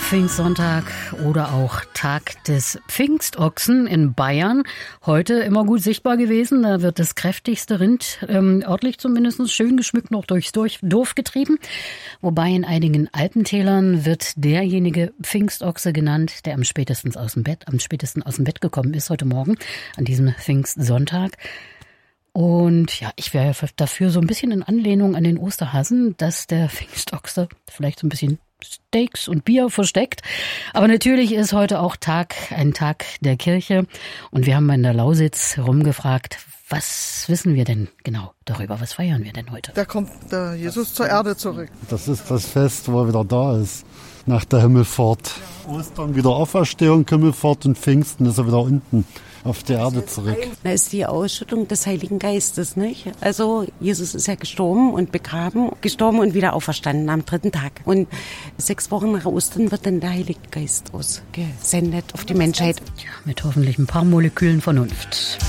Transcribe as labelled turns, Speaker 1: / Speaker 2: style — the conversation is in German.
Speaker 1: Pfingstsonntag oder auch Tag des Pfingstochsen in Bayern. Heute immer gut sichtbar gewesen. Da wird das kräftigste Rind, örtlich zumindest, schön geschmückt noch durchs Dorf getrieben. Wobei in einigen Alpentälern wird derjenige Pfingstochse genannt, der am spätesten aus dem Bett gekommen ist heute Morgen, an diesem Pfingstsonntag. Und ja, ich wäre dafür so ein bisschen in Anlehnung an den Osterhasen, dass der Pfingstochse vielleicht so ein bisschen Steaks und Bier versteckt. Aber natürlich ist heute auch ein Tag der Kirche. Und wir haben mal in der Lausitz rumgefragt, was wissen wir denn genau darüber? Was feiern wir denn heute?
Speaker 2: Da kommt der Jesus zur Erde zurück.
Speaker 3: Das ist das Fest, wo er wieder da ist, nach der Himmelfahrt. Ostern wieder Auferstehung, Himmelfahrt und Pfingsten ist er wieder unten auf die Erde zurück.
Speaker 4: Da ist die Ausschüttung des Heiligen Geistes, nicht? Also Jesus ist ja gestorben und begraben, gestorben und wieder auferstanden am 3. Tag. Und 6 Wochen nach Ostern wird dann der Heilige Geist ausgesendet auf die Menschheit.
Speaker 1: Ja, mit hoffentlich ein paar Molekülen Vernunft.